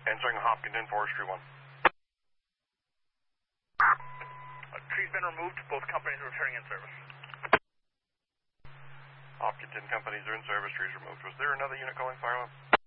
Answering Hopkinton, Forestry 1. Tree's been removed. Both companies are returning in service. Hopkinton companies are in service. Trees removed. Was there another unit calling fire alarm?